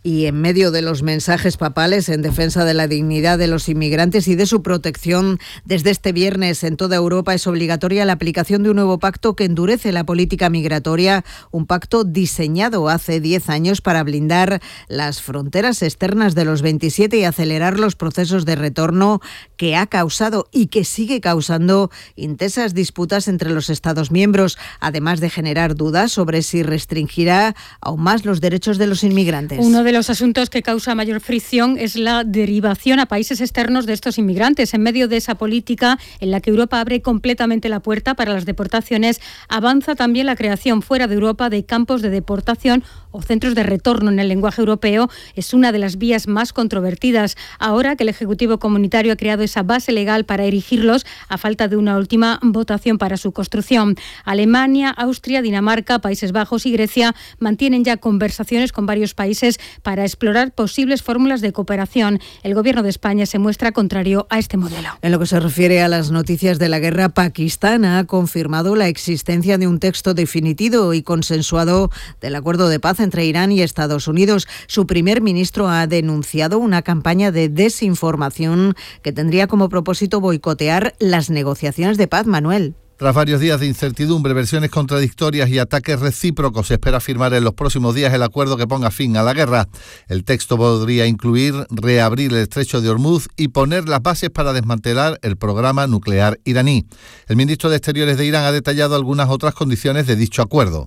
Y en medio de los mensajes papales en defensa de la dignidad de los inmigrantes y de su protección, desde este viernes en toda Europa es obligatoria la aplicación de un nuevo pacto que endurece la política migratoria, un pacto diseñado hace 10 años para blindar las fronteras externas de los 27 y acelerar los procesos de retorno, que ha causado y que sigue causando intensas disputas entre los Estados miembros, además de generar dudas sobre si restringirá aún más los derechos de los inmigrantes. Uno de los asuntos que causa mayor fricción es la derivación a países externos de estos inmigrantes. En medio de esa política en la que Europa abre completamente la puerta para las deportaciones, avanza también la creación fuera de Europa de campos de deportación o centros de retorno en el lenguaje europeo. Es una de las vías más controvertidas. Ahora que el Ejecutivo Comunitario ha creado esa base legal para erigirlos, a falta de una última votación para su construcción. Alemania, Austria, Dinamarca, Países Bajos y Grecia mantienen ya conversaciones con varios países para explorar posibles fórmulas de cooperación. El Gobierno de España se muestra contrario a este modelo. En lo que se refiere a las noticias de la guerra, Pakistán ha confirmado la existencia de un texto definitivo y consensuado del acuerdo de paz entre Irán y Estados Unidos. Su primer ministro ha denunciado una campaña de desinformación que tendría como propósito boicotear las negociaciones de paz. Manuel. Tras varios días de incertidumbre, versiones contradictorias y ataques recíprocos, se espera firmar en los próximos días el acuerdo que ponga fin a la guerra. El texto podría incluir reabrir el estrecho de Hormuz y poner las bases para desmantelar el programa nuclear iraní. El ministro de Exteriores de Irán ha detallado algunas otras condiciones de dicho acuerdo.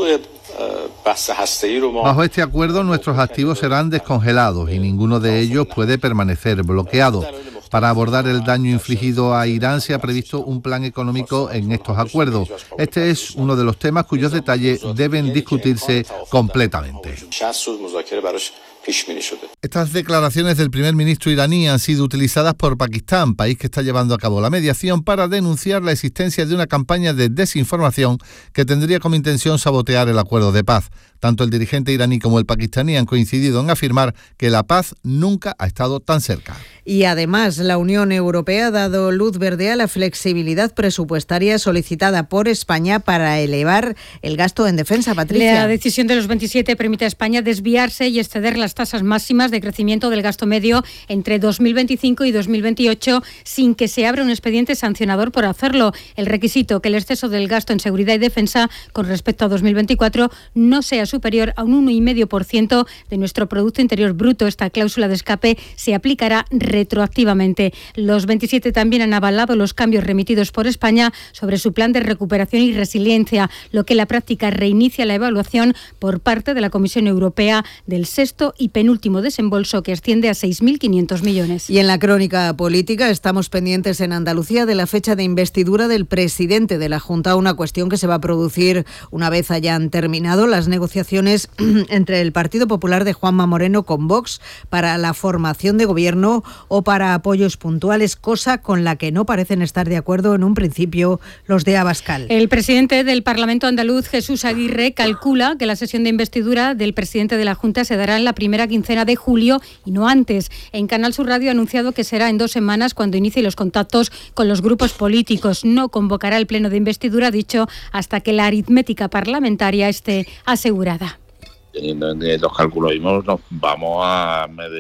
Bajo este acuerdo, nuestros activos serán descongelados y ninguno de ellos puede permanecer bloqueado. Para abordar el daño infligido a Irán se ha previsto un plan económico en estos acuerdos. Este es uno de los temas cuyos detalles deben discutirse completamente. Estas declaraciones del primer ministro iraní han sido utilizadas por Pakistán, país que está llevando a cabo la mediación, para denunciar la existencia de una campaña de desinformación que tendría como intención sabotear el acuerdo de paz. Tanto el dirigente iraní como el pakistaní han coincidido en afirmar que la paz nunca ha estado tan cerca. Y además, la Unión Europea ha dado luz verde a la flexibilidad presupuestaria solicitada por España para elevar el gasto en defensa. Patricia. La decisión de los 27 permite a España desviarse y exceder las tasas máximas de crecimiento del gasto medio entre 2025 y 2028 sin que se abra un expediente sancionador por hacerlo. El requisito que el exceso del gasto en seguridad y defensa con respecto a 2024 no sea superior a un 1,5% de nuestro Producto Interior Bruto. Esta cláusula de escape se aplicará retroactivamente. Los 27 también han avalado los cambios remitidos por España sobre su plan de recuperación y resiliencia, lo que en la práctica reinicia la evaluación por parte de la Comisión Europea del sexto y penúltimo desembolso, que asciende a 6.500 millones. Y en la crónica política estamos pendientes en Andalucía de la fecha de investidura del presidente de la Junta, una cuestión que se va a producir una vez hayan terminado las negociaciones entre el Partido Popular de Juanma Moreno con Vox para la formación de gobierno o para apoyos puntuales, cosa con la que no parecen estar de acuerdo en un principio los de Abascal. El presidente del Parlamento andaluz, Jesús Aguirre, calcula que la sesión de investidura del presidente de la Junta se dará en la primera quincena de julio y no antes. En Canal Sur Radio ha anunciado que será en 2 semanas cuando inicie los contactos con los grupos políticos. No convocará el pleno de investidura, ha dicho, hasta que la aritmética parlamentaria esté asegurada. Teniendo en los cálculos mismos, nos vamos a mes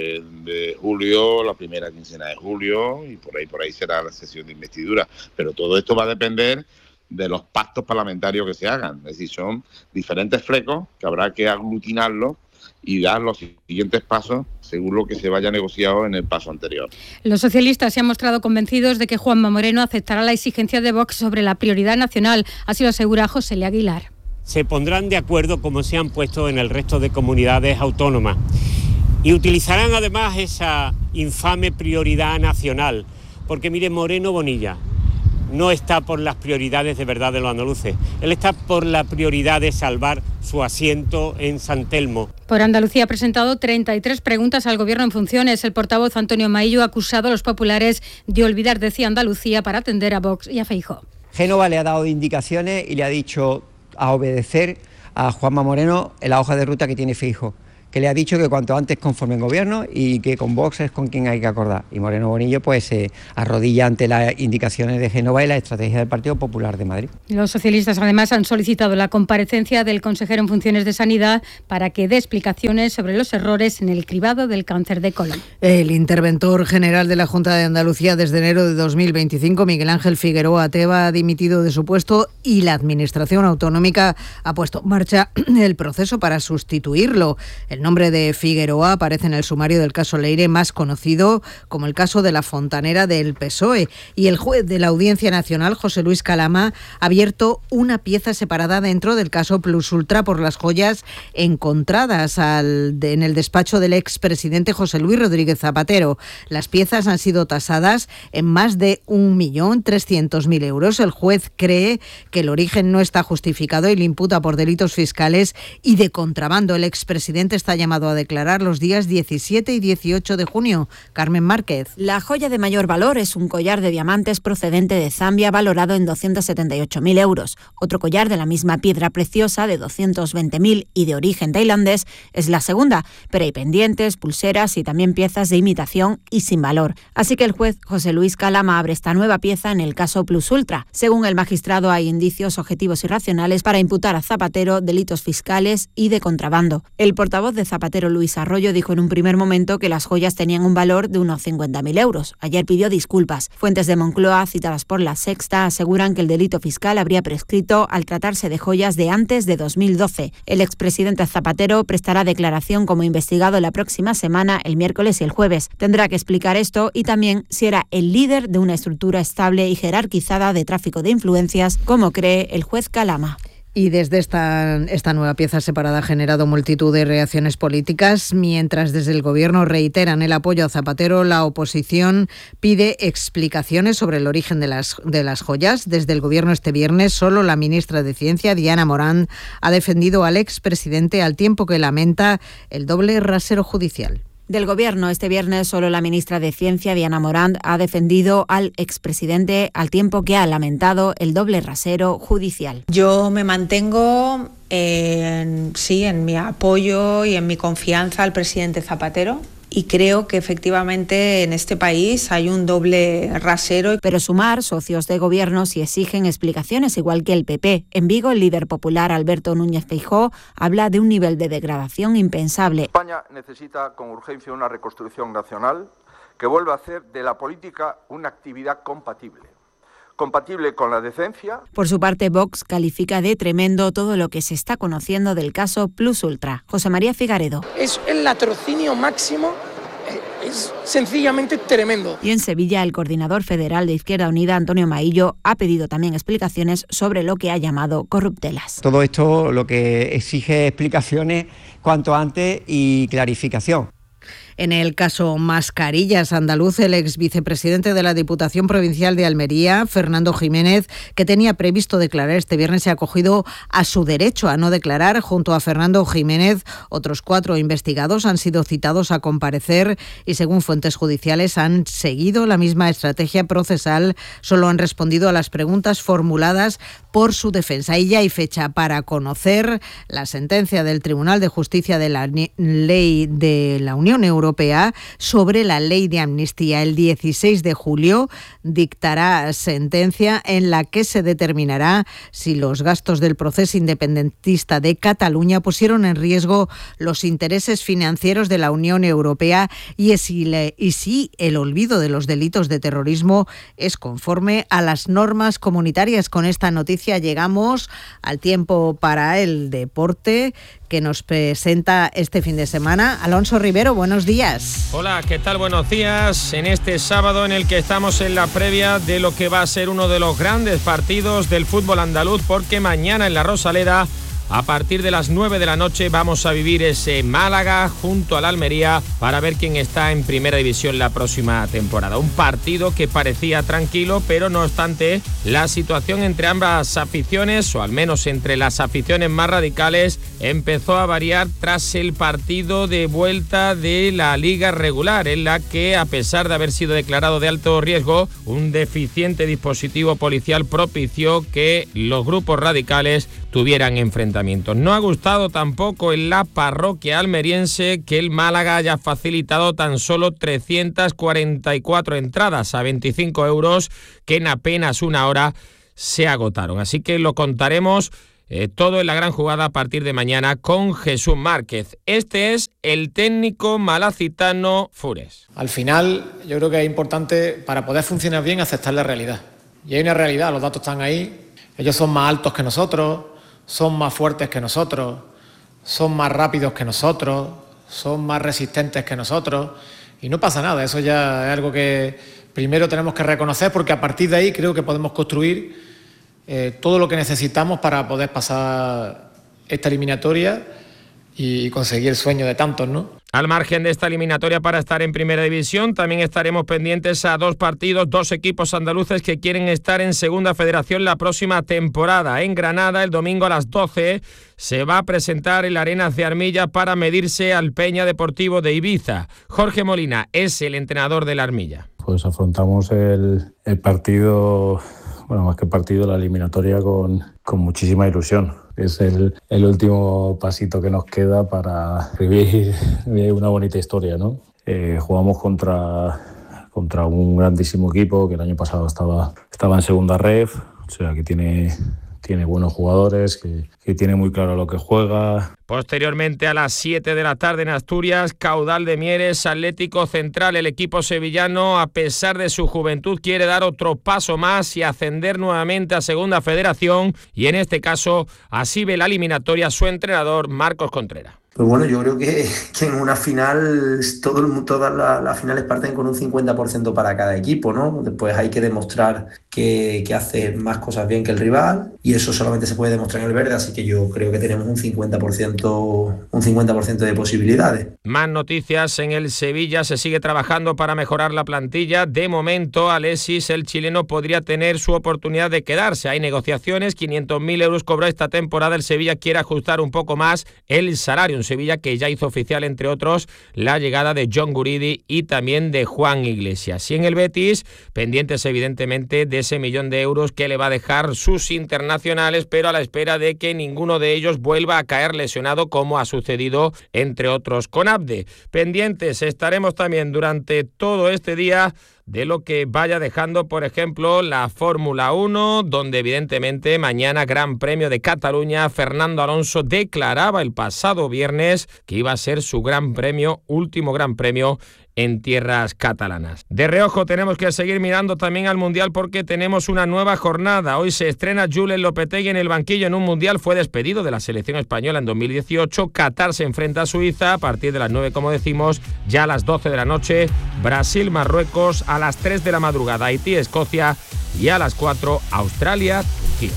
de julio, la primera quincena de julio, y por ahí será la sesión de investidura. Pero todo esto va a depender de los pactos parlamentarios que se hagan. Es decir, son diferentes flecos que habrá que aglutinarlos y dar los siguientes pasos según lo que se vaya negociado en el paso anterior. Los socialistas se han mostrado convencidos de que Juanma Moreno aceptará la exigencia de Vox sobre la prioridad nacional. Así lo asegura José L. Aguilar. Se pondrán de acuerdo como se han puesto en el resto de comunidades autónomas y utilizarán además esa infame prioridad nacional, porque mire, Moreno Bonilla no está por las prioridades de verdad de los andaluces, él está por la prioridad de salvar su asiento en San Telmo. Por Andalucía ha presentado 33 preguntas al Gobierno en funciones. El portavoz Antonio Maillo ha acusado a los populares de olvidar, decía, Andalucía para atender a Vox y a Feijóo. Génova le ha dado indicaciones y le ha dicho a obedecer a Juanma Moreno en la hoja de ruta que tiene Feijóo, que le ha dicho que cuanto antes conformen gobierno y que con Vox es con quien hay que acordar. Y Moreno Bonillo pues se arrodilla ante las indicaciones de Génova y la estrategia del Partido Popular de Madrid. Los socialistas además han solicitado la comparecencia del consejero en funciones de Sanidad para que dé explicaciones sobre los errores en el cribado del cáncer de colon. El interventor general de la Junta de Andalucía desde enero de 2025, Miguel Ángel Figueroa Teba, ha dimitido de su puesto y la Administración Autonómica ha puesto en marcha el proceso para sustituirlo. El nombre de Figueroa aparece en el sumario del caso Leire, más conocido como el caso de la fontanera del PSOE. Y el juez de la Audiencia Nacional, José Luis Calama, ha abierto una pieza separada dentro del caso Plus Ultra por las joyas encontradas en el despacho del expresidente José Luis Rodríguez Zapatero. Las piezas han sido tasadas en más de 1.300.000 euros. El juez cree que el origen no está justificado y le imputa por delitos fiscales y de contrabando. El expresidente está llamado a declarar los días 17 y 18 de junio. Carmen Márquez. La joya de mayor valor es un collar de diamantes procedente de Zambia valorado en 278.000 euros. Otro collar de la misma piedra preciosa de 220.000 y de origen tailandés es la segunda, pero hay pendientes, pulseras y también piezas de imitación y sin valor. Así que el juez José Luis Calama abre esta nueva pieza en el caso Plus Ultra. Según el magistrado, hay indicios objetivos y racionales para imputar a Zapatero delitos fiscales y de contrabando. El portavoz de Zapatero, Luis Arroyo, dijo en un primer momento que las joyas tenían un valor de unos 50.000 euros. Ayer pidió disculpas. Fuentes de Moncloa, citadas por La Sexta, aseguran que el delito fiscal habría prescrito al tratarse de joyas de antes de 2012. El expresidente Zapatero prestará declaración como investigado la próxima semana, el miércoles y el jueves. Tendrá que explicar esto y también si era el líder de una estructura estable y jerarquizada de tráfico de influencias, como cree el juez Calama. Y desde esta nueva pieza separada ha generado multitud de reacciones políticas. Mientras desde el Gobierno reiteran el apoyo a Zapatero, la oposición pide explicaciones sobre el origen de las joyas. Desde el Gobierno este viernes, solo la ministra de Ciencia, Diana Morán, ha defendido al expresidente al tiempo que lamenta el doble rasero judicial. Del Gobierno, este viernes solo la ministra de Ciencia, Diana Morán, ha defendido al expresidente al tiempo que ha lamentado el doble rasero judicial. Yo me mantengo en mi apoyo y en mi confianza al presidente Zapatero. Y creo que efectivamente en este país hay un doble rasero. Pero Sumar, socios de Gobierno, sí exigen explicaciones, igual que el PP. En Vigo, el líder popular Alberto Núñez Feijóo habla de un nivel de degradación impensable. España necesita con urgencia una reconstrucción nacional que vuelva a hacer de la política una actividad compatible con la decencia. Por su parte, Vox califica de tremendo todo lo que se está conociendo del caso Plus Ultra. José María Figaredo. Es el latrocinio máximo, es sencillamente tremendo. Y en Sevilla, el coordinador federal de Izquierda Unida, Antonio Maillo, ha pedido también explicaciones sobre lo que ha llamado corruptelas. Todo esto lo que exige explicaciones cuanto antes y clarificación. En el caso Mascarillas andaluz, el ex vicepresidente de la Diputación Provincial de Almería, Fernando Jiménez, que tenía previsto declarar este viernes, se ha acogido a su derecho a no declarar. Junto a Fernando Jiménez, otros 4 investigados han sido citados a comparecer y, según fuentes judiciales, han seguido la misma estrategia procesal. Solo han respondido a las preguntas formuladas por su defensa. Y ya hay fecha para conocer la sentencia del Tribunal de Justicia de la Ley de la Unión Europea sobre la ley de amnistía. El 16 de julio dictará sentencia en la que se determinará si los gastos del proceso independentista de Cataluña pusieron en riesgo los intereses financieros de la Unión Europea y si el olvido de los delitos de terrorismo es conforme a las normas comunitarias. Con esta noticia llegamos al tiempo para el deporte que nos presenta este fin de semana Alonso Rivero. Buenos días. Hola, ¿qué tal? Buenos días. En este sábado en el que estamos en la previa de lo que va a ser uno de los grandes partidos del fútbol andaluz, porque mañana en la Rosaleda, a partir de las 9 de la noche, vamos a vivir ese Málaga junto al Almería para ver quién está en primera división la próxima temporada. Un partido que parecía tranquilo, pero no obstante, la situación entre ambas aficiones, o al menos entre las aficiones más radicales, empezó a variar tras el partido de vuelta de la liga regular, en la que, a pesar de haber sido declarado de alto riesgo, un deficiente dispositivo policial propició que los grupos radicales tuvieran enfrentamientos. ayuntamientos. No ha gustado tampoco en la parroquia almeriense que el Málaga haya facilitado tan solo 344 entradas a 25 euros que en apenas una hora se agotaron. Así que lo contaremos todo en la gran jugada a partir de mañana con Jesús Márquez. Este es el técnico malacitano Fures. Al final, yo creo que es importante, para poder funcionar bien, aceptar la realidad. Y hay una realidad, los datos están ahí. Ellos son más altos que nosotros, son más fuertes que nosotros, son más rápidos que nosotros, son más resistentes que nosotros. Y no pasa nada, eso ya es algo que primero tenemos que reconocer, porque a partir de ahí creo que podemos construir todo lo que necesitamos para poder pasar esta eliminatoria y conseguir el sueño de tantos, ¿no? Al margen de esta eliminatoria para estar en Primera División, también estaremos pendientes a 2 partidos, 2 equipos andaluces que quieren estar en Segunda Federación la próxima temporada. En Granada, el domingo a las 12, se va a presentar en la Arenas de Armilla para medirse al Peña Deportivo de Ibiza. Jorge Molina es el entrenador del Armilla. Pues afrontamos el partido, bueno, más que partido, la eliminatoria con muchísima ilusión. Es el último pasito que nos queda para vivir una bonita historia, ¿no? Jugamos contra un grandísimo equipo que el año pasado estaba en segunda ref, o sea que tiene buenos jugadores, que tiene muy claro lo que juega. Posteriormente, a las 7 de la tarde en Asturias, Caudal de Mieres, Atlético Central. El equipo sevillano, a pesar de su juventud, quiere dar otro paso más y ascender nuevamente a Segunda Federación, y en este caso así ve la eliminatoria su entrenador Marcos Contreras. Pues bueno, yo creo que en una final todas las finales parten con un 50% para cada equipo, ¿no? Después hay que demostrar que hace más cosas bien que el rival, y eso solamente se puede demostrar en el verde, así que yo creo que tenemos un 50% de posibilidades. Más noticias en el Sevilla. Se sigue trabajando para mejorar la plantilla. De momento, Alexis, el chileno, podría tener su oportunidad de quedarse. Hay negociaciones, 500.000 euros cobró esta temporada. El Sevilla quiere ajustar un poco más el salario. Un Sevilla que ya hizo oficial, entre otros, la llegada de John Guridi y también de Juan Iglesias. Y en el Betis, pendientes evidentemente de ese 1 millón de euros que le va a dejar sus internacionales, pero a la espera de que ninguno de ellos vuelva a caer lesionado, como ha sucedido, entre otros, con Abde. Pendientes estaremos también durante todo este día de lo que vaya dejando, por ejemplo, la Fórmula 1, donde evidentemente mañana Gran Premio de Cataluña. Fernando Alonso declaraba el pasado viernes que iba a ser su gran premio, último gran premio en tierras catalanas. De reojo tenemos que seguir mirando también al Mundial, porque tenemos una nueva jornada. Hoy se estrena Julen Lopetegui en el banquillo en un Mundial. Fue despedido de la selección española en 2018. Qatar se enfrenta a Suiza a partir de las 9, como decimos, ya a las 12 de la noche. Brasil, Marruecos a las 3 de la madrugada. Haití, Escocia, y a las 4 Australia, Turquía.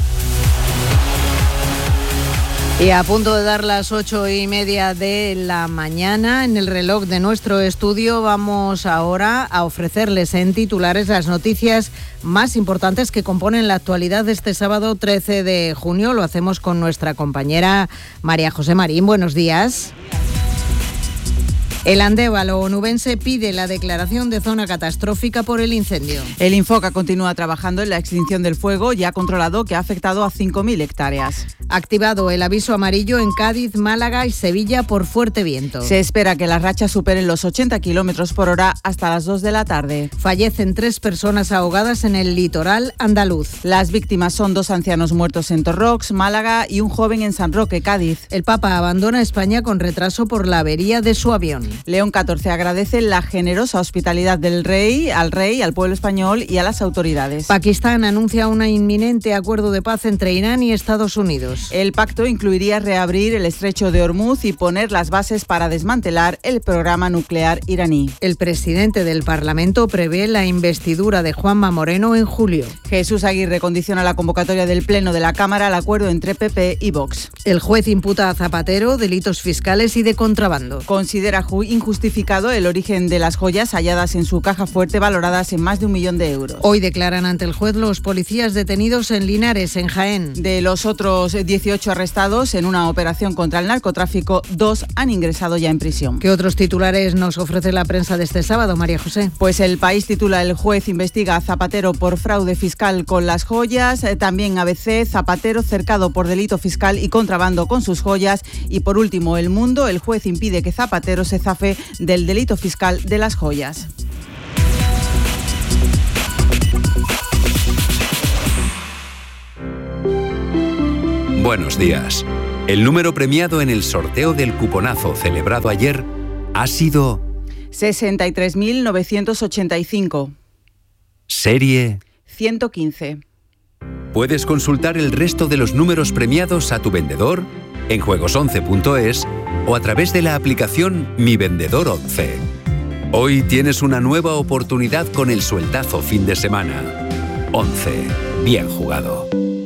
Y a punto de dar las 8:30 de la mañana, en el reloj de nuestro estudio, vamos ahora a ofrecerles en titulares las noticias más importantes que componen la actualidad de este sábado 13 de junio. Lo hacemos con nuestra compañera María José Marín. Buenos días. El Andévalo onubense pide la declaración de zona catastrófica por el incendio. El Infoca continúa trabajando en la extinción del fuego, ya controlado, que ha afectado a 5.000 hectáreas. Activado el aviso amarillo en Cádiz, Málaga y Sevilla por fuerte viento. Se espera que las rachas superen los 80 kilómetros por hora hasta las 2 de la tarde. Fallecen 3 personas ahogadas en el litoral andaluz. Las víctimas son 2 ancianos muertos en Torrox, Málaga, y un joven en San Roque, Cádiz. El Papa abandona España con retraso por la avería de su avión. León XIV agradece la generosa hospitalidad del rey, al pueblo español y a las autoridades. Pakistán anuncia un inminente acuerdo de paz entre Irán y Estados Unidos. El pacto incluiría reabrir el estrecho de Hormuz y poner las bases para desmantelar el programa nuclear iraní. El presidente del Parlamento prevé la investidura de Juanma Moreno en julio. Jesús Aguirre condiciona la convocatoria del Pleno de la Cámara al acuerdo entre PP y Vox. El juez imputa a Zapatero delitos fiscales y de contrabando. Considera injustificado el origen de las joyas halladas en su caja fuerte, valoradas en más de 1 millón de euros. Hoy declaran ante el juez los policías detenidos en Linares, en Jaén. De los otros 18 arrestados en una operación contra el narcotráfico, 2 han ingresado ya en prisión. ¿Qué otros titulares nos ofrece la prensa de este sábado, María José? Pues El País titula: El juez investiga a Zapatero por fraude fiscal con las joyas. También ABC: Zapatero cercado por delito fiscal y contrabando con sus joyas. Y por último, El Mundo: el juez impide que Zapatero se zafe del delito fiscal de las joyas. Buenos días. El número premiado en el sorteo del cuponazo celebrado ayer ha sido 63.985. Serie 115. Puedes consultar el resto de los números premiados a tu vendedor en juegos11.es o a través de la aplicación Mi Vendedor 11. Hoy tienes una nueva oportunidad con el sueldazo fin de semana. 11. Bien jugado.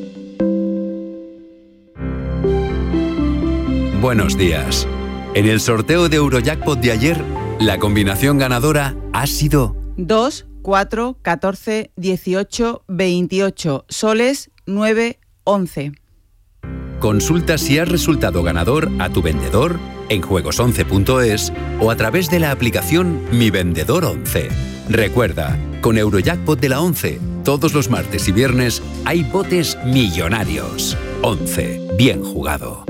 Buenos días. En el sorteo de Eurojackpot de ayer, la combinación ganadora ha sido 2, 4, 14, 18, 28, soles 9, 11. Consulta si has resultado ganador a tu vendedor en juegos11.es o a través de la aplicación Mi Vendedor 11. Recuerda, con Eurojackpot de la 11, todos los martes y viernes hay botes millonarios. 11. Bien jugado.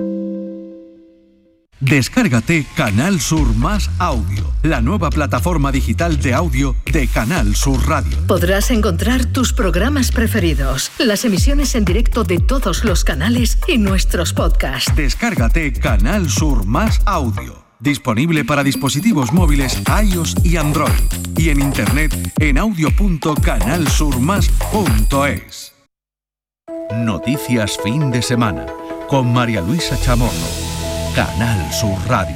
Descárgate Canal Sur Más Audio, la nueva plataforma digital de audio de Canal Sur Radio. Podrás encontrar tus programas preferidos, las emisiones en directo de todos los canales y nuestros podcasts. Descárgate Canal Sur Más Audio, disponible para dispositivos móviles iOS y Android, y en internet en audio.canalsurmas.es. Noticias fin de semana con María Luisa Chamorro. Canal Sur Radio.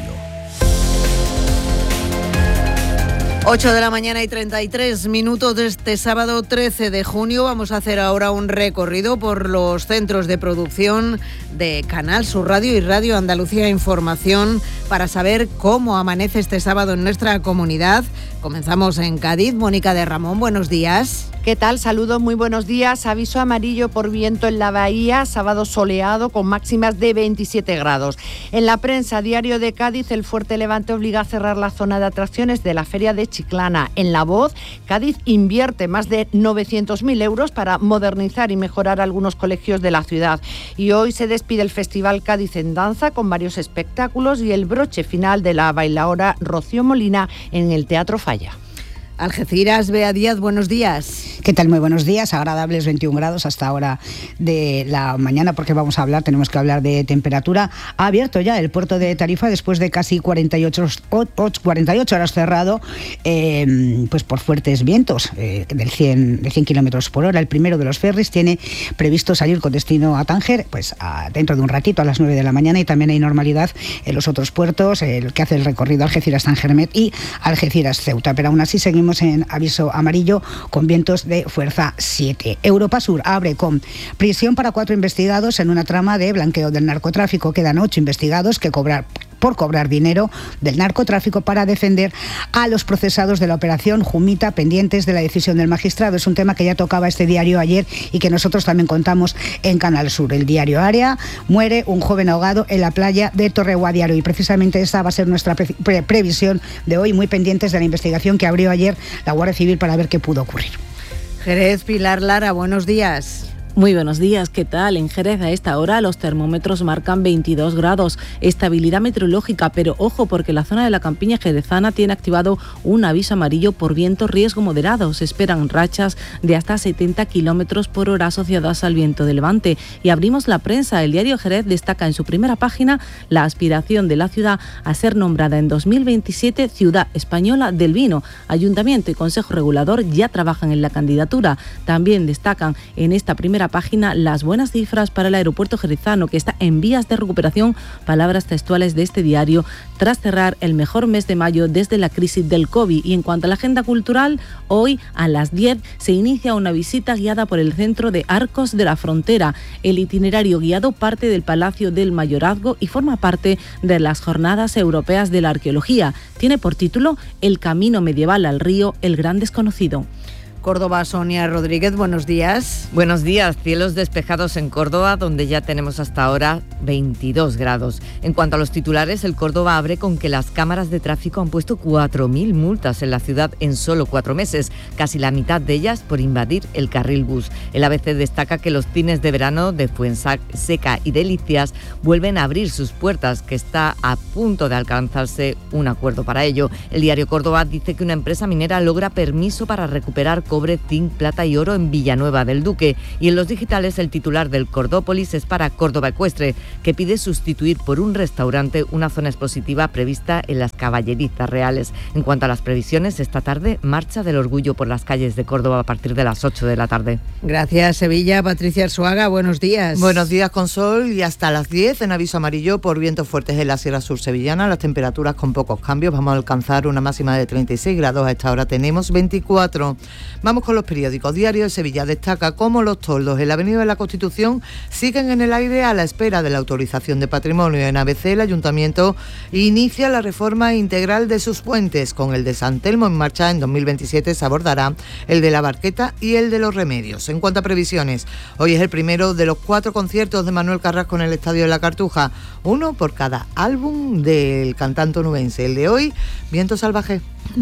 8 de la mañana y 33 minutos de este sábado 13 de junio. Vamos a hacer ahora un recorrido por los centros de producción de Canal Sur Radio y Radio Andalucía Información para saber cómo amanece este sábado en nuestra comunidad. Comenzamos en Cádiz. Mónica de Ramón, buenos días. ¿Qué tal? Saludos, muy buenos días. Aviso amarillo por viento en la bahía, sábado soleado con máximas de 27 grados. En la prensa, Diario de Cádiz, el fuerte levante obliga a cerrar la zona de atracciones de la Feria de Chiclana. En La Voz, Cádiz invierte más de 900.000 euros para modernizar y mejorar algunos colegios de la ciudad. Y hoy se despide el Festival Cádiz en Danza con varios espectáculos y el broche final de la bailaora Rocío Molina en el Teatro Falla. Algeciras, Bea Díaz, buenos días. ¿Qué tal? Muy buenos días. Agradables 21 grados hasta ahora de la mañana, porque tenemos que hablar de temperatura. Ha abierto ya el puerto de Tarifa después de casi 48 horas cerrado, pues por fuertes vientos de 100 kilómetros por hora. El primero de los ferries tiene previsto salir con destino a Tánger, pues dentro de un ratito a las 9 de la mañana, y también hay normalidad en los otros puertos, el que hace el recorrido Algeciras-San Germet y Algeciras-Ceuta. Pero aún así seguimos en aviso amarillo con vientos de fuerza 7. Europa Sur abre con prisión para 4 investigados en una trama de blanqueo del narcotráfico. Quedan 8 investigados por cobrar dinero del narcotráfico para defender a los procesados de la operación Jumita, pendientes de la decisión del magistrado. Es un tema que ya tocaba este diario ayer y que nosotros también contamos en Canal Sur. El diario Área: muere un joven ahogado en la playa de Torreguadiaro, y precisamente esa va a ser nuestra previsión de hoy, muy pendientes de la investigación que abrió ayer la Guardia Civil para ver qué pudo ocurrir. Jerez, Pilar Lara, buenos días. Muy buenos días, ¿qué tal? En Jerez a esta hora los termómetros marcan 22 grados, estabilidad meteorológica, pero ojo porque la zona de la campiña jerezana tiene activado un aviso amarillo por viento riesgo moderado. Se esperan rachas de hasta 70 kilómetros por hora asociadas al viento de levante. Y abrimos la prensa. El diario Jerez destaca en su primera página la aspiración de la ciudad a ser nombrada en 2027 Ciudad Española del Vino. Ayuntamiento y Consejo Regulador ya trabajan en la candidatura. También destacan en esta primera página las buenas cifras para el aeropuerto jerezano, que está en vías de recuperación, palabras textuales de este diario, tras cerrar el mejor mes de mayo desde la crisis del COVID. Y en cuanto a la agenda cultural, hoy a las 10 se inicia una visita guiada por el Centro de Arcos de la Frontera. El itinerario guiado parte del Palacio del Mayorazgo y forma parte de las Jornadas Europeas de la Arqueología. Tiene por título El camino medieval al río, el gran desconocido. Córdoba, Sonia Rodríguez, buenos días. Buenos días, cielos despejados en Córdoba, donde ya tenemos hasta ahora 22 grados. En cuanto a los titulares, el Córdoba abre con que las cámaras de tráfico han puesto 4.000 multas en la ciudad en solo 4 meses, casi la mitad de ellas por invadir el carril bus. El ABC destaca que los cines de verano de Fuenseca y Delicias vuelven a abrir sus puertas, que está a punto de alcanzarse un acuerdo para ello. El diario Córdoba dice que una empresa minera logra permiso para recuperar cobre, zinc, plata y oro en Villanueva del Duque. Y en los digitales, el titular del Cordópolis es para Córdoba Ecuestre, que pide sustituir por un restaurante una zona expositiva prevista en las Caballerizas Reales. En cuanto a las previsiones, esta tarde marcha del orgullo por las calles de Córdoba a partir de las 8 de la tarde. Gracias, Sevilla. Patricia Arzuaga, buenos días. Buenos días, con sol y hasta las 10 en aviso amarillo por vientos fuertes en la Sierra Sur sevillana. Las temperaturas con pocos cambios. Vamos a alcanzar una máxima de 36 grados. A esta hora tenemos 24. Vamos con los periódicos. Diario de Sevilla destaca cómo los toldos en la Avenida de la Constitución siguen en el aire a la espera de la autorización de patrimonio. En ABC, el Ayuntamiento inicia la reforma integral de sus puentes. Con el de San Telmo en marcha, en 2027 se abordará el de la Barqueta y el de los Remedios. En cuanto a previsiones, hoy es el primero de los 4 conciertos de Manuel Carrasco en el Estadio de la Cartuja, uno por cada álbum del cantante onubense. El de hoy, Viento Salvaje.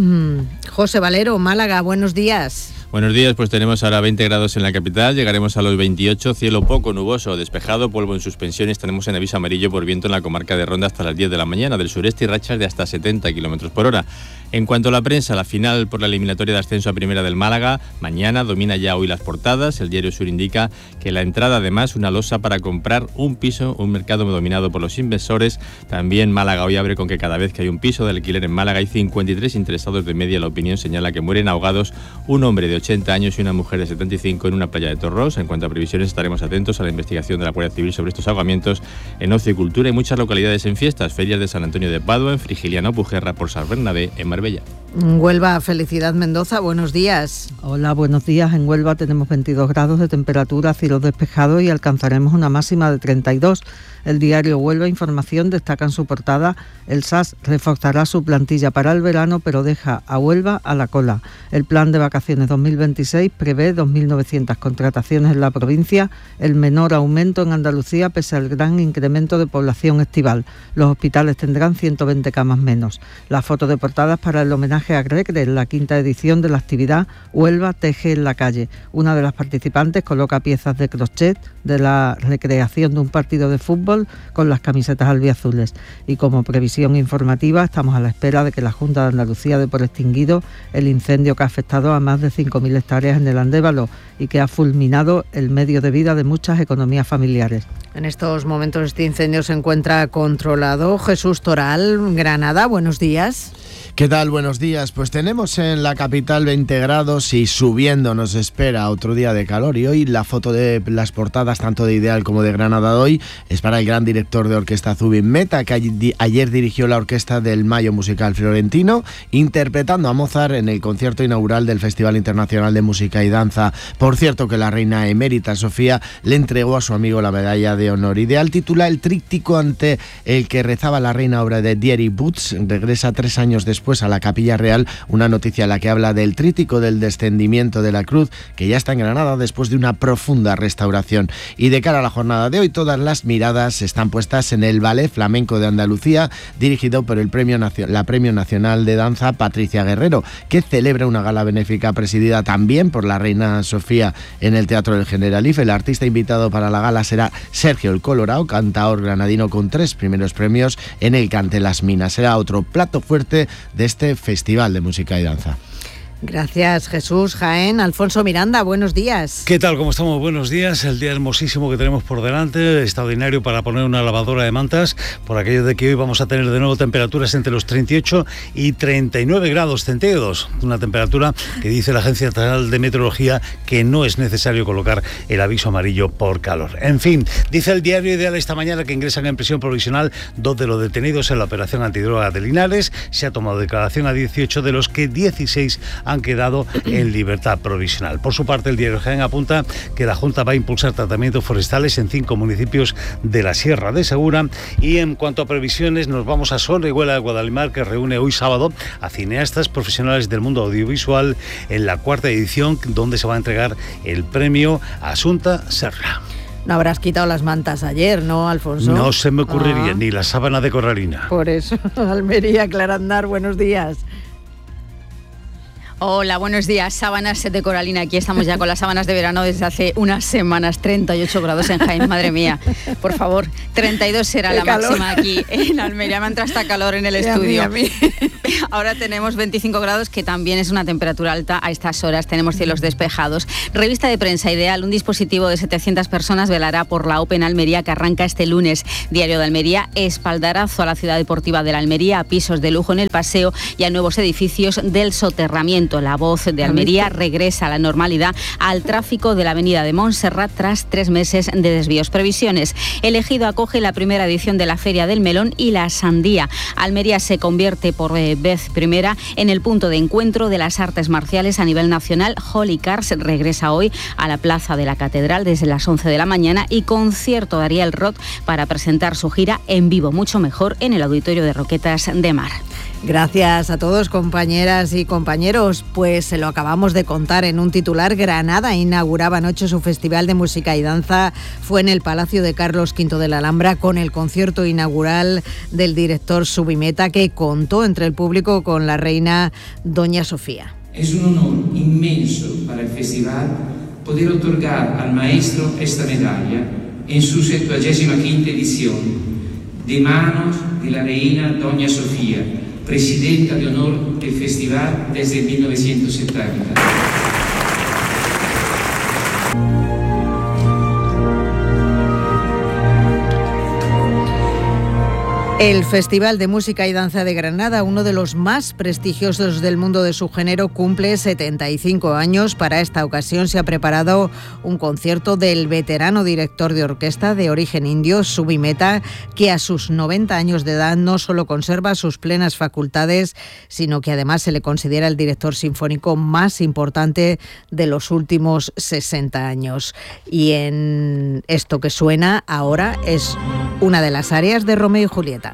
José Valero, Málaga, buenos días. Buenos días, pues tenemos ahora 20 grados en la capital, llegaremos a los 28, cielo poco nuboso, despejado, polvo en suspensión, estaremos en aviso amarillo por viento en la comarca de Ronda hasta las 10 de la mañana, del sureste y rachas de hasta 70 km por hora. En cuanto a la prensa, la final por la eliminatoria de ascenso a primera del Málaga, mañana domina ya hoy las portadas. El diario Sur indica que la entrada, además, una losa para comprar un piso, un mercado dominado por los inversores. También Málaga hoy abre con que cada vez que hay un piso de alquiler en Málaga hay 53 interesados de media. La opinión señala que mueren ahogados un hombre de 80 años y una mujer de 75 en una playa de Torros. En cuanto a previsiones, estaremos atentos a la investigación de la Guardia Civil sobre estos ahogamientos en ocio y cultura. Y muchas localidades en fiestas, ferias de San Antonio de Padua, en Frigiliano, Pujerra, por San Bernabé, en Marbella. Huelva, Felicidad Mendoza, buenos días. Hola, buenos días. En Huelva tenemos 22 grados de temperatura, cielos despejados y alcanzaremos una máxima de 32. El diario Huelva Información destaca en su portada: el SAS reforzará su plantilla para el verano, pero deja a Huelva a la cola. El plan de vacaciones 2026 prevé 2.900 contrataciones en la provincia, el menor aumento en Andalucía pese al gran incremento de población estival. Los hospitales tendrán 120 camas menos. Las fotos de portadas para el homenaje a Gregre en la 5ª edición de la actividad Huelva Teje en la Calle. Una de las participantes coloca piezas de crochet de la recreación de un partido de fútbol con las camisetas albiazules. Y como previsión informativa, estamos a la espera de que la Junta de Andalucía dé por extinguido el incendio que ha afectado a más de 5.000 hectáreas en el Andévalo y que ha fulminado el medio de vida de muchas economías familiares. En estos momentos este incendio se encuentra controlado. Jesús Toral, Granada, buenos días. ¿Qué tal? Buenos días. Pues tenemos en la capital 20 grados y subiendo nos espera otro día de calor. Y hoy la foto de las portadas, tanto de Ideal como de Granada de hoy, es para el gran director de orquesta Zubin Mehta, que ayer dirigió la orquesta del Mayo Musical Florentino, interpretando a Mozart en el concierto inaugural del Festival Internacional de Música y Danza. Por cierto, que la reina emérita Sofía le entregó a su amigo la medalla de honor. Ideal titula el tríptico ante el que rezaba la reina, obra de Thierry Butz. Regresa 3 años después a la Capilla Real, una noticia en la que habla del tríptico del descendimiento de la cruz, que ya está en Granada después de una profunda restauración. Y de cara a la jornada de hoy, todas las miradas están puestas en el Ballet Flamenco de Andalucía, dirigido por el Premio Nacional de Danza Patricia Guerrero, que celebra una gala benéfica presidida también por la reina Sofía en el Teatro del Generalife. El artista invitado para la gala será Sergio el Colorao, cantaor granadino con 3 primeros premios en el Cante Las Minas. Será otro plato fuerte de este Festival de Música y Danza. Gracias, Jesús. Jaén, Alfonso Miranda, buenos días. ¿Qué tal? ¿Cómo estamos? Buenos días. El día hermosísimo que tenemos por delante, extraordinario para poner una lavadora de mantas, por aquello de que hoy vamos a tener de nuevo temperaturas entre los 38 y 39 grados centígrados, una temperatura que dice la Agencia Estatal de Meteorología que no es necesario colocar el aviso amarillo por calor. En fin, dice el diario Ideal esta mañana que ingresan en prisión provisional 2 de los detenidos en la operación antidroga de Linares. Se ha tomado declaración a 18, de los que 16 han han quedado en libertad provisional. Por su parte, el diario Jaén apunta que la Junta va a impulsar tratamientos forestales en 5 municipios de la Sierra de Segura. Y en cuanto a previsiones, nos vamos a Soriguela de Guadalimar, que reúne hoy sábado a cineastas profesionales del mundo audiovisual en la 4ª edición, donde se va a entregar el premio Asunta Serra. No habrás quitado las mantas ayer, ¿no, Alfonso? No se me ocurriría, ni la sábana de corralina. Por eso, Almería, Clarandar, buenos días. Hola, buenos días. Sábanas de coralina. Aquí estamos ya con las sábanas de verano desde hace unas semanas. 38 grados en Jaén, madre mía. Por favor, 32 será la máxima aquí en Almería. Me entra hasta calor en el estudio. A mí. Ahora tenemos 25 grados, que también es una temperatura alta a estas horas. Tenemos cielos despejados. Revista de prensa Ideal, un dispositivo de 700 personas velará por la Open Almería, que arranca este lunes. Diario de Almería, espaldarazo a la ciudad deportiva de la Almería, a pisos de lujo en el paseo y a nuevos edificios del soterramiento. La Voz de Almería regresa a la normalidad al tráfico de la avenida de Montserrat tras 3 meses de desvíos. Previsiones. El Ejido acoge la primera edición de la Feria del Melón y la Sandía. Almería se convierte por vez primera en el punto de encuentro de las artes marciales a nivel nacional. Holy Cars regresa hoy a la Plaza de la Catedral desde las 11 de la mañana y concierto de Ariel Roth para presentar su gira en vivo, mucho mejor, en el Auditorio de Roquetas de Mar. Gracias a todos, compañeras y compañeros. Pues se lo acabamos de contar en un titular. Granada inauguraba anoche su Festival de Música y Danza. Fue en el Palacio de Carlos V de la Alhambra, con el concierto inaugural del director Subimeta, que contó entre el público con la reina Doña Sofía. Es un honor inmenso para el festival poder otorgar al maestro esta medalla en su 75ª edición, de manos de la reina Doña Sofía, presidenta de honor del festival desde 1970. El Festival de Música y Danza de Granada, uno de los más prestigiosos del mundo de su género, cumple 75 años. Para esta ocasión se ha preparado un concierto del veterano director de orquesta de origen indio, Subimeta, que a sus 90 años de edad no solo conserva sus plenas facultades, sino que además se le considera el director sinfónico más importante de los últimos 60 años. Y en esto que suena ahora es una de las áreas de Romeo y Julieta.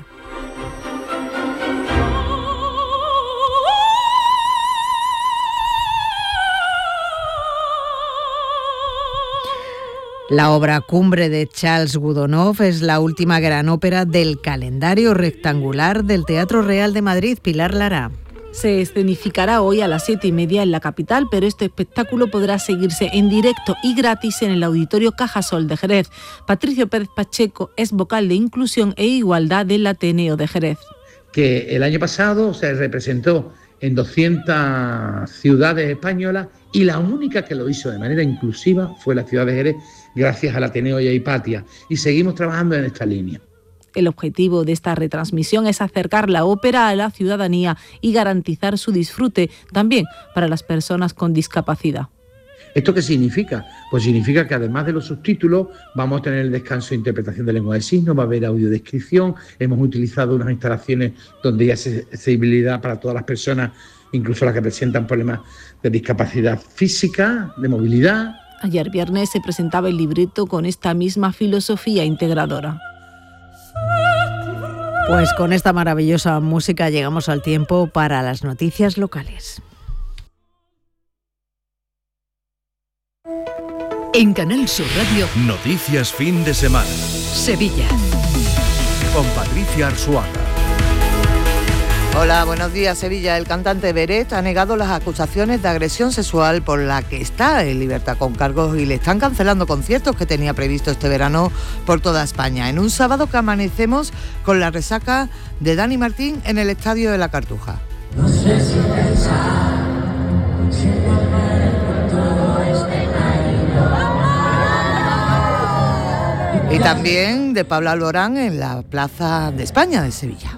La obra cumbre de Charles Gounod es la última gran ópera del calendario rectangular del Teatro Real de Madrid. Pilar Lara. Se escenificará hoy a las 7:30 en la capital, pero este espectáculo podrá seguirse en directo y gratis en el Auditorio Cajasol de Jerez. Patricio Pérez Pacheco es vocal de Inclusión e Igualdad del Ateneo de Jerez. Que el año pasado se representó en 200 ciudades españolas y la única que lo hizo de manera inclusiva fue la ciudad de Jerez, gracias al Ateneo y a Hipatia, y seguimos trabajando en esta línea. El objetivo de esta retransmisión es acercar la ópera a la ciudadanía y garantizar su disfrute también para las personas con discapacidad. ¿Esto qué significa? Pues significa que además de los subtítulos vamos a tener el descanso de interpretación de lengua de signos, va a haber audiodescripción, hemos utilizado unas instalaciones donde hay accesibilidad para todas las personas, incluso las que presentan problemas de discapacidad física, de movilidad. Ayer viernes se presentaba el libreto con esta misma filosofía integradora. Pues con esta maravillosa música llegamos al tiempo para las noticias locales. En Canal Sur Radio, Noticias Fin de Semana. Sevilla. Con Patricia Arzuaga. Hola, buenos días. Sevilla. El cantante Beret ha negado las acusaciones de agresión sexual por la que está en libertad con cargos y le están cancelando conciertos que tenía previsto este verano por toda España. En un sábado que amanecemos con la resaca de Dani Martín en el Estadio de la Cartuja. No sé si pensar, si volver por todo este y también de Pablo Alborán en la Plaza de España de Sevilla.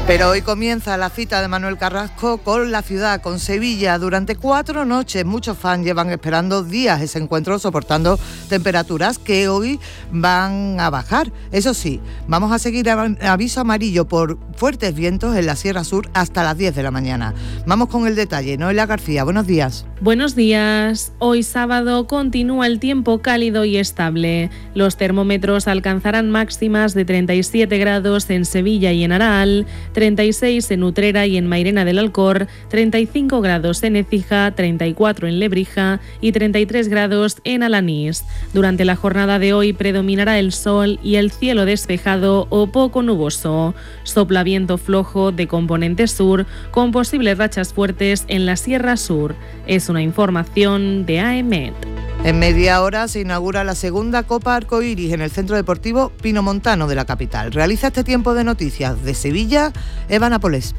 Pero hoy comienza la cita de Manuel Carrasco con la ciudad, con Sevilla. Durante 4 noches muchos fans llevan esperando días ese encuentro, soportando temperaturas que hoy van a bajar. Eso sí, vamos a seguir aviso amarillo por fuertes vientos en la Sierra Sur hasta las 10 de la mañana. Vamos con el detalle. Noelia García, buenos días. Buenos días. Hoy sábado continúa el tiempo cálido y estable. Los termómetros alcanzarán máximas de 37 grados en Sevilla y en Araal, 36 en Utrera y en Mairena del Alcor, 35 grados en Écija, 34 en Lebrija y 33 grados en Alanís. Durante la jornada de hoy predominará el sol y el cielo despejado o poco nuboso. Sopla viento flojo de componente sur con posibles rachas fuertes en la Sierra Sur. Es una información de AEMET. En media hora se inaugura la segunda Copa Arcoiris en el Centro Deportivo Pinomontano de la capital. Realiza este tiempo de noticias de Sevilla, Eva Nápoles.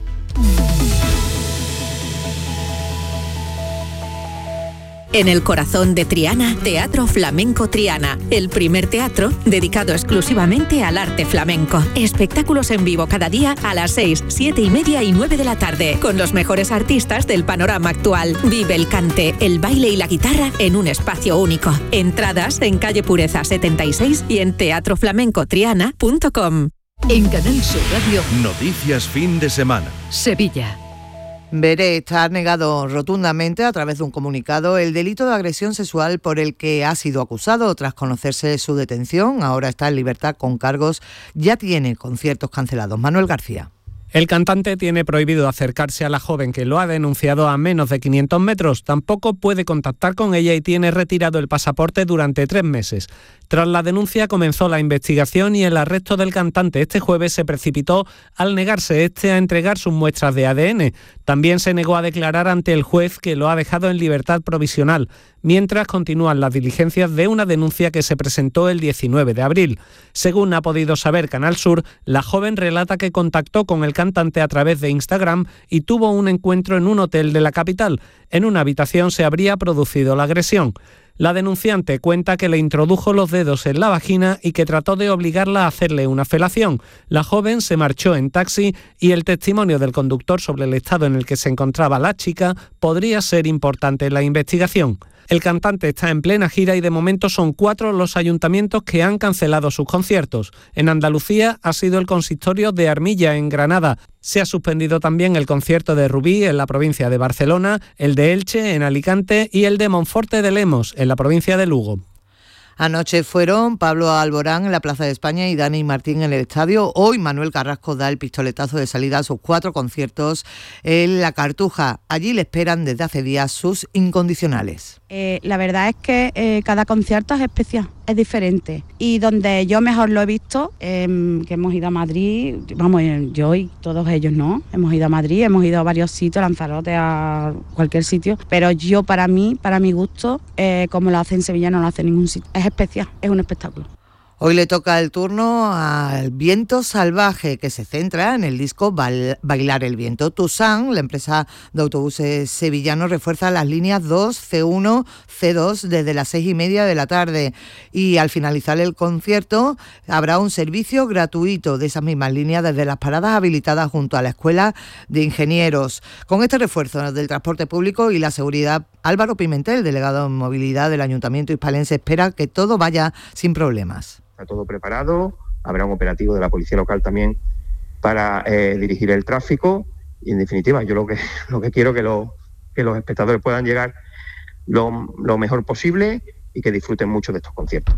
En el corazón de Triana, Teatro Flamenco Triana, el primer teatro dedicado exclusivamente al arte flamenco. Espectáculos en vivo cada día a las 6, 7 y media y 9 de la tarde, con los mejores artistas del panorama actual. Vive el cante, el baile y la guitarra en un espacio único. Entradas en calle Pureza 76 y en teatroflamencotriana.com. En Canal Sur Radio, Noticias fin de semana. Sevilla. Beret ha negado rotundamente a través de un comunicado el delito de agresión sexual por el que ha sido acusado tras conocerse su detención. Ahora está en libertad con cargos, ya tiene conciertos cancelados. Manuel García. El cantante tiene prohibido acercarse a la joven que lo ha denunciado a menos de 500 metros. Tampoco puede contactar con ella y tiene retirado el pasaporte durante 3 meses. Tras la denuncia comenzó la investigación y el arresto del cantante este jueves se precipitó al negarse a entregar sus muestras de ADN. También se negó a declarar ante el juez que lo ha dejado en libertad provisional, mientras continúan las diligencias de una denuncia que se presentó el 19 de abril. Según ha podido saber Canal Sur, la joven relata que contactó con el cantante a través de Instagram y tuvo un encuentro en un hotel de la capital. En una habitación se habría producido la agresión. La denunciante cuenta que le introdujo los dedos en la vagina y que trató de obligarla a hacerle una felación. La joven se marchó en taxi y el testimonio del conductor sobre el estado en el que se encontraba la chica podría ser importante en la investigación. El cantante está en plena gira y de momento son 4 los ayuntamientos que han cancelado sus conciertos. En Andalucía ha sido el consistorio de Armilla, en Granada. Se ha suspendido también el concierto de Rubí, en la provincia de Barcelona, el de Elche, en Alicante, y el de Monforte de Lemos, en la provincia de Lugo. Anoche fueron Pablo Alborán en la Plaza de España y Dani Martín en el Estadio. Hoy Manuel Carrasco da el pistoletazo de salida a sus 4 conciertos en La Cartuja. Allí le esperan desde hace días sus incondicionales. La verdad es que cada concierto es especial, es diferente. Y donde yo mejor lo he visto, que hemos ido a Madrid, vamos, yo y todos ellos, ¿no? Hemos ido a Madrid, hemos ido a varios sitios, a Lanzarote, a cualquier sitio. Pero yo, para mi gusto, como lo hace en Sevilla, no lo hace en ningún sitio. Es especial, es un espectáculo. Hoy le toca el turno al Viento Salvaje, que se centra en el disco Bailar el Viento. Tusan, la empresa de autobuses sevillano, refuerza las líneas 2, C1, C2 desde las 6:30 de la tarde. Y al finalizar el concierto habrá un servicio gratuito de esas mismas líneas desde las paradas habilitadas junto a la Escuela de Ingenieros. Con este refuerzo del transporte público y la seguridad, Álvaro Pimentel, delegado en movilidad del Ayuntamiento hispalense, espera que todo vaya sin problemas. Está todo preparado, habrá un operativo de la policía local también para dirigir el tráfico y, en definitiva, yo lo que quiero que los espectadores puedan llegar lo mejor posible y que disfruten mucho de estos conciertos.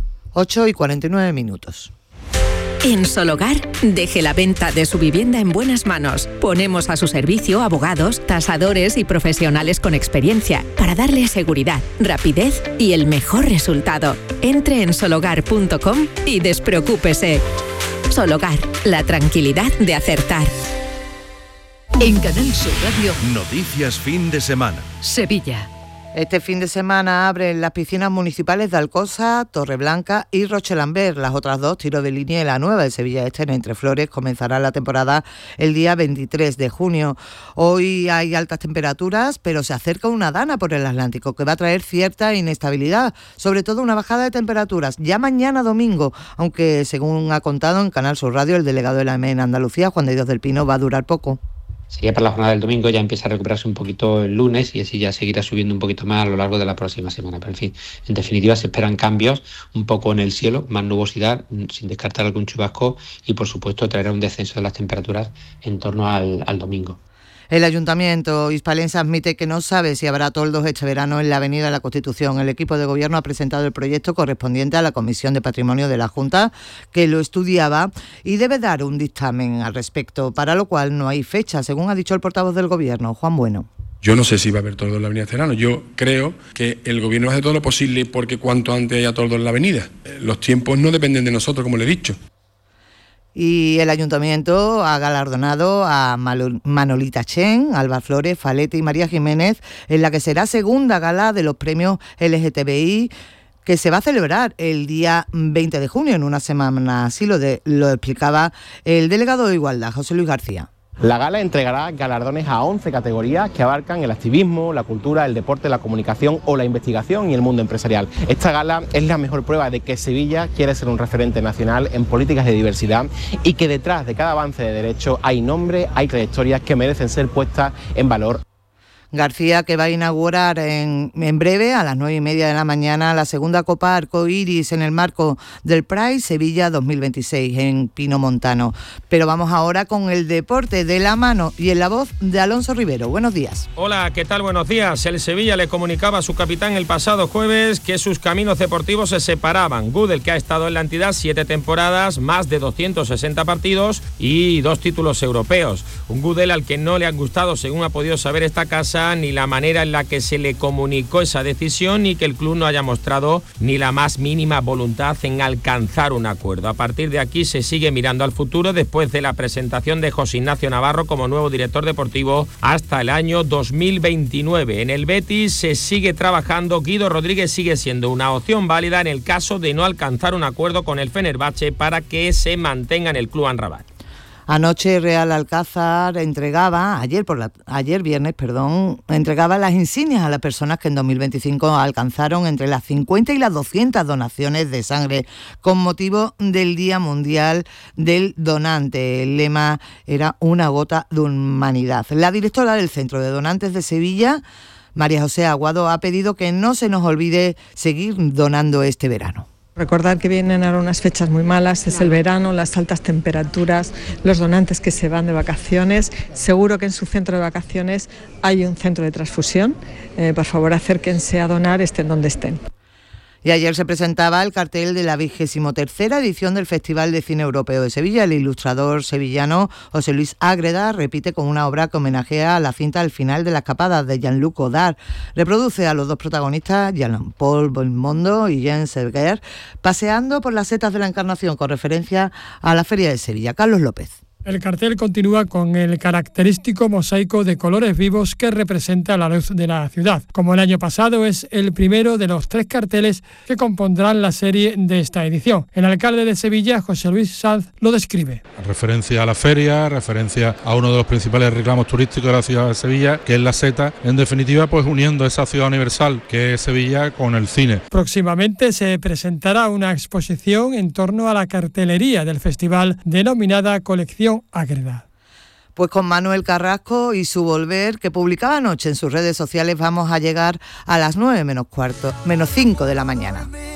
8:49. En Sologar, deje la venta de su vivienda en buenas manos. Ponemos a su servicio abogados, tasadores y profesionales con experiencia para darle seguridad, rapidez y el mejor resultado. Entre en sologar.com y despreocúpese. Sologar, la tranquilidad de acertar. En Canal Sur Radio, Noticias fin de semana. Sevilla. Este fin de semana abren las piscinas municipales de Alcosa, Torreblanca y Rochelambert. Las otras dos, Tiro de Línea y la nueva de Sevilla Este en Entre Flores, comenzará la temporada el día 23 de junio. Hoy hay altas temperaturas, pero se acerca una dana por el Atlántico que va a traer cierta inestabilidad, sobre todo una bajada de temperaturas ya mañana domingo, aunque según ha contado en Canal Sur Radio el delegado de la EME en Andalucía, Juan de Dios del Pino, va a durar poco. Sería para la jornada del domingo, ya empieza a recuperarse un poquito el lunes y así ya seguirá subiendo un poquito más a lo largo de la próxima semana. Pero en fin, en definitiva se esperan cambios un poco en el cielo, más nubosidad, sin descartar algún chubasco y por supuesto traerá un descenso de las temperaturas en torno al domingo. El Ayuntamiento hispalense admite que no sabe si habrá toldos este verano en la Avenida de la Constitución. El equipo de gobierno ha presentado el proyecto correspondiente a la Comisión de Patrimonio de la Junta, que lo estudiaba y debe dar un dictamen al respecto, para lo cual no hay fecha, según ha dicho el portavoz del gobierno, Juan Bueno. Yo no sé si va a haber toldos en la avenida este verano. Yo creo que el gobierno hace todo lo posible porque cuanto antes haya toldos en la avenida. Los tiempos no dependen de nosotros, como le he dicho. Y el Ayuntamiento ha galardonado a Manolita Chen, Alba Flores, Falete y María Jiménez en la que será segunda gala de los premios LGTBI que se va a celebrar el día 20 de junio, en una semana. Así lo explicaba el delegado de Igualdad, José Luis García. La gala entregará galardones a 11 categorías que abarcan el activismo, la cultura, el deporte, la comunicación o la investigación y el mundo empresarial. Esta gala es la mejor prueba de que Sevilla quiere ser un referente nacional en políticas de diversidad y que detrás de cada avance de derecho hay nombres, hay trayectorias que merecen ser puestas en valor. García, que va a inaugurar en breve a las 9:30 de la mañana la segunda Copa Arcoiris en el marco del Pride Sevilla 2026 en Pino Montano. Pero vamos ahora con el deporte de la mano y en la voz de Alonso Rivero. Buenos días. Hola, ¿qué tal? Buenos días. El Sevilla le comunicaba a su capitán el pasado jueves que sus caminos deportivos se separaban. Gudel, que ha estado en la entidad 7 temporadas, más de 260 partidos y 2 títulos europeos. Un Gudel al que no le han gustado, según ha podido saber esta casa, ni la manera en la que se le comunicó esa decisión ni que el club no haya mostrado ni la más mínima voluntad en alcanzar un acuerdo. A partir de aquí se sigue mirando al futuro después de la presentación de José Ignacio Navarro como nuevo director deportivo hasta el año 2029. En el Betis se sigue trabajando. Guido Rodríguez sigue siendo una opción válida en el caso de no alcanzar un acuerdo con el Fenerbahce para que se mantenga en el Club Amrabat. Anoche Real Alcázar entregaba las insignias a las personas que en 2025 alcanzaron entre las 50 y las 200 donaciones de sangre con motivo del Día Mundial del Donante. El lema era una gota de humanidad. La directora del Centro de Donantes de Sevilla, María José Aguado, ha pedido que no se nos olvide seguir donando este verano. Recordar que vienen ahora unas fechas muy malas, es el verano, las altas temperaturas, los donantes que se van de vacaciones. Seguro que en su centro de vacaciones hay un centro de transfusión. Por favor, acérquense a donar, estén donde estén. Y ayer se presentaba el cartel de la 23ª edición del Festival de Cine Europeo de Sevilla. El ilustrador sevillano José Luis Ágreda repite con una obra que homenajea a la cinta El final de la escapada de Jean-Luc Godard. Reproduce a los dos protagonistas, Jean-Paul Belmondo y Jean Serguer, paseando por las setas de la Encarnación con referencia a la Feria de Sevilla. Carlos López. El cartel continúa con el característico mosaico de colores vivos que representa la luz de la ciudad. Como el año pasado, es el primero de los 3 carteles que compondrán la serie de esta edición. El alcalde de Sevilla, José Luis Sanz, lo describe. Referencia a la feria, referencia a uno de los principales reclamos turísticos de la ciudad de Sevilla, que es la seta, en definitiva pues uniendo esa ciudad universal que es Sevilla con el cine. Próximamente se presentará una exposición en torno a la cartelería del festival denominada Colección Ágreda. Pues con Manuel Carrasco y su volver, que publicaba anoche en sus redes sociales, vamos a llegar a las 9 menos 5 de la mañana.